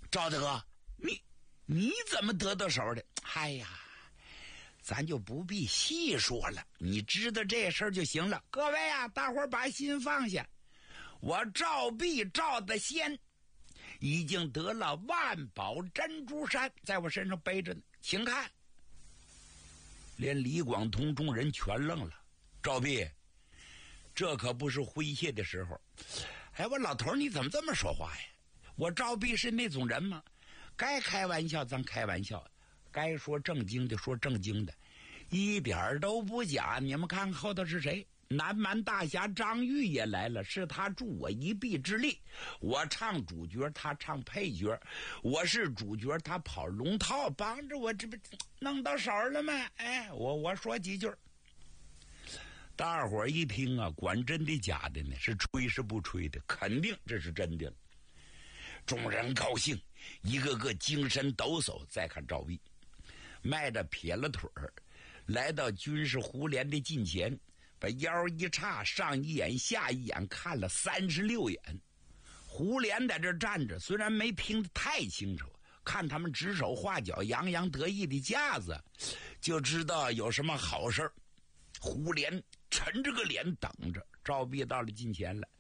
赵大哥，你怎么得到手的？哎呀，咱就不必细说了，你知道这事儿就行了。各位啊，大伙儿把心放下，我赵弼赵大仙已经得了万宝珍珠山，在我身上背着呢，请看。连李广同众人全愣了。赵弼，这可不是诙谐的时候。哎，我老头你怎么这么说话呀？我赵弼是那种人吗？该开玩笑咱开玩笑，该说正经的说正经的，一点都不假。你们看后头是谁？南蛮大侠张玉也来了，是他助我一臂之力。我唱主角，他唱配角，我是主角，他跑龙套，帮着我，这不弄到手了吗？哎，我说几句。大伙儿一听啊，管真的假的呢？是吹是不吹的？肯定这是真的了。众人高兴，一个个精神抖擞。再看赵弼，迈着撇了腿儿，来到军师胡琏的近前，把腰一叉，上一眼下一眼看了36眼。胡琏在这站着，虽然没听得太清楚，看他们指手画脚、洋洋得意的架子，就知道有什么好事儿。胡琏沉着个脸等着。赵弼到了近前了，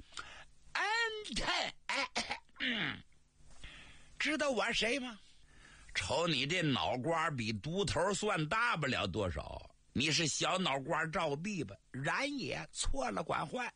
知道我谁吗？瞅你这脑瓜比独头算大不了多少，你是小脑瓜赵弼吧？然也，错了管换，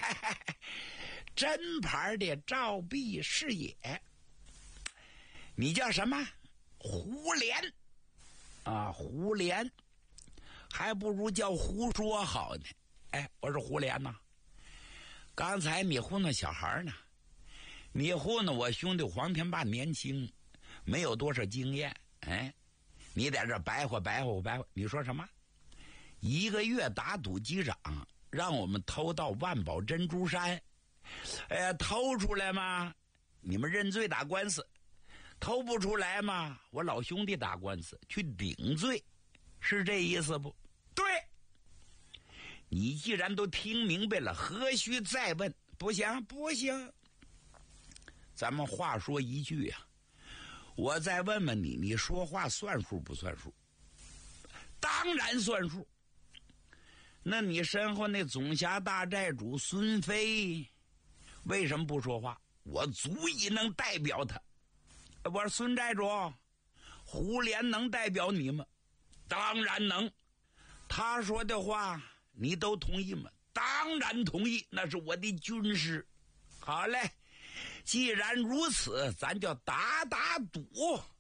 真牌的赵弼是也。你叫什么？胡琏啊，胡琏，还不如叫胡说好呢。哎，我是胡琏呐。刚才你糊弄小孩呢，你糊弄我兄弟黄天霸年轻，没有多少经验。哎，你在这白话，你说什么？1个月打赌机长，让我们偷到万宝珍珠山。哎呀，偷出来吗？你们认罪打官司。偷不出来吗？我老兄弟打官司去顶罪，是这意思不？对。你既然都听明白了，何须再问？不行，咱们话说一句呀，我再问问你，你说话算数不算数？当然算数。那你身后那总辖大寨主孙飞为什么不说话？我足以能代表他。我说孙寨主，胡琏能代表你吗？当然能。他说的话你都同意吗？当然同意，那是我的军师。好嘞，既然如此，咱就打赌。